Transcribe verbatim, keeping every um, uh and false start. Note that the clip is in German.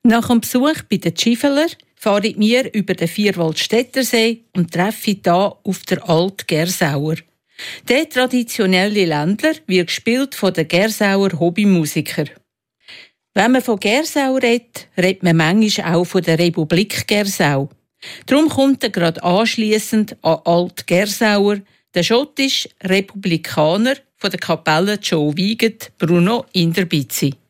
Nach dem Besuch bei den Schifeler fahre wir über den Vierwaldstättersee und treffe hier auf der Alt-Gersauer. Der traditionelle Ländler wird gespielt von den Gersauer Hobbymusikern. Wenn man von Gersau redet, redet man manchmal auch von der Republik Gersau. Darum kommt er gerade anschliessend an Alt-Gersauer der schottische Republikaner von der Kapelle Joe Wiegand, Bruno Inderbizi.